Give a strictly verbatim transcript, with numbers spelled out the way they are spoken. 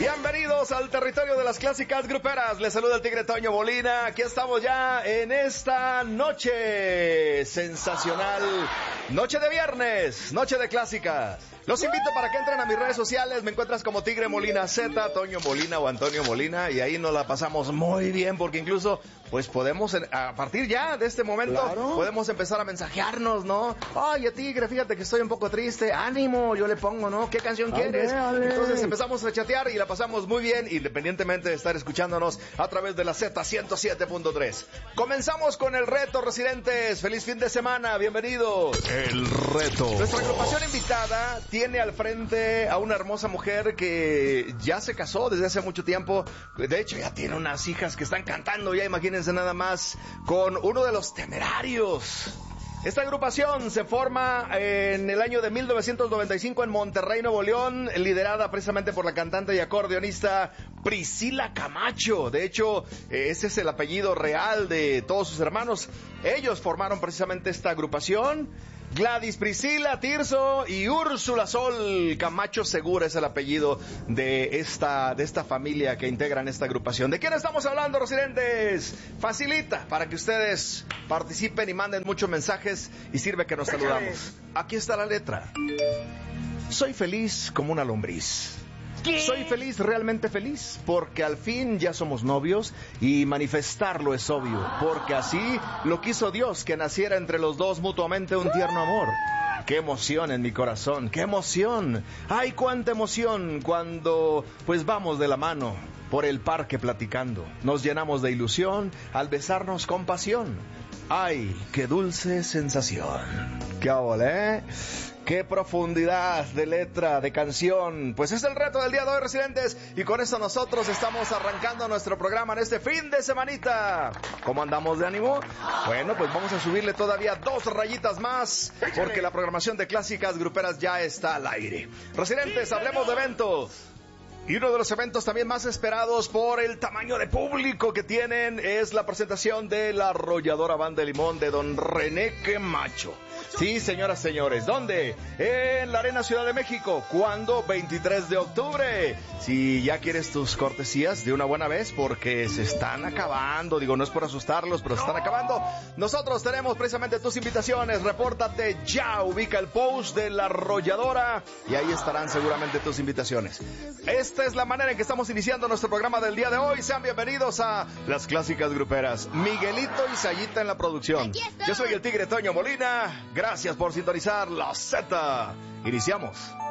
Bienvenidos al territorio de las clásicas gruperas. Les saluda el Tigre Toño Molina. Aquí estamos ya en esta noche sensacional, noche de viernes, noche de clásicas. Los invito para que entren a mis redes sociales. Me encuentras como Tigre Molina Z, Toño Molina o Antonio Molina, y ahí nos la pasamos muy bien porque incluso pues podemos, a partir ya de este momento, claro, podemos empezar a mensajearnos, ¿no? Oye, Tigre, fíjate que estoy un poco triste. Ánimo, yo le pongo, ¿no? ¿Qué canción ale, quieres? Ale. Entonces empezamos a chatear y la pasamos muy bien, independientemente de estar escuchándonos a través de la Z ciento siete punto tres. Comenzamos con el reto, residentes. Feliz fin de semana, bienvenidos. El reto. Nuestra agrupación invitada tiene al frente a una hermosa mujer que ya se casó desde hace mucho tiempo. De hecho, ya tiene unas hijas que están cantando, ya imagínense nada más, con uno de los Temerarios. Esta agrupación se forma en el año de mil novecientos noventa y cinco en Monterrey, Nuevo León, liderada precisamente por la cantante y acordeonista Priscila Camacho. De hecho, ese es el apellido real de todos sus hermanos. Ellos formaron precisamente esta agrupación. Gladys, Priscila, Tirso y Úrsula Sol Camacho Segura es el apellido de esta, de esta familia que integran esta agrupación. ¿De quién estamos hablando, residentes? Facilita para que ustedes participen y manden muchos mensajes y sirve que nos saludamos. Aquí está la letra. Soy feliz como una lombriz. ¿Qué? Soy feliz, realmente feliz, porque al fin ya somos novios y manifestarlo es obvio, porque así lo quiso Dios, que naciera entre los dos mutuamente un tierno amor. ¡Qué emoción en mi corazón! ¡Qué emoción! ¡Ay, cuánta emoción cuando pues vamos de la mano por el parque platicando! Nos llenamos de ilusión al besarnos con pasión. ¡Ay, qué dulce sensación! ¡Qué ole! ¡Qué profundidad de letra, de canción! Pues es el reto del día de hoy, residentes, y con esto nosotros estamos arrancando nuestro programa en este fin de semanita. ¿Cómo andamos de ánimo? Bueno, pues vamos a subirle todavía dos rayitas más, porque la programación de clásicas gruperas ya está al aire. Residentes, hablemos de eventos. Y uno de los eventos también más esperados por el tamaño de público que tienen es la presentación de la Arrolladora Banda de Limón de don René Camacho. Sí, señoras, señores, ¿dónde? En la Arena Ciudad de México. ¿Cuándo? veintitrés de octubre. Si ya quieres tus cortesías de una buena vez, porque se están acabando. Digo, no es por asustarlos, pero se están acabando. Nosotros tenemos precisamente tus invitaciones. Repórtate ya, ubica el post de la Arrolladora y ahí estarán seguramente tus invitaciones. Esta es la manera en que estamos iniciando nuestro programa del día de hoy. Sean bienvenidos a las clásicas gruperas. Miguelito y Sayita en la producción. Yo soy el Tigre Toño Molina. Gracias por sintonizar la Z. Iniciamos.